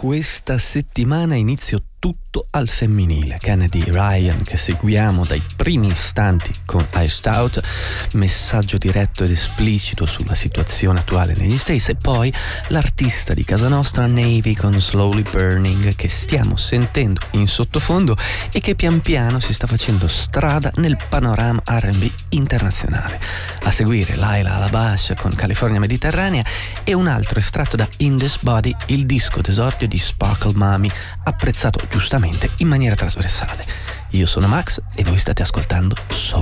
Questa settimana inizio tutto al femminile. Kennedy Ryan, che seguiamo dai primi istanti con Iced Out, messaggio diretto ed esplicito sulla situazione attuale negli States, e poi l'artista di casa nostra Navy con Slowly Burning, che stiamo sentendo in sottofondo e che pian piano si sta facendo strada nel panorama R&B internazionale. A seguire Laila Alabash con California Mediterranea e un altro estratto da In This Body, il disco d'esordio di Sparkle Mommy, apprezzato giustamente in maniera trasversale. Io sono Max e voi state ascoltando Soul